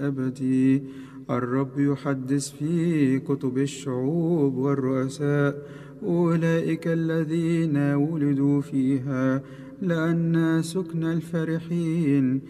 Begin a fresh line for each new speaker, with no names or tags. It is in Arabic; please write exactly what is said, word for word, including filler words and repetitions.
أبدي. الرب يحدث في كتب الشعوب والرؤساء أولئك الذين ولدوا فيها، لأن سكن الفرحين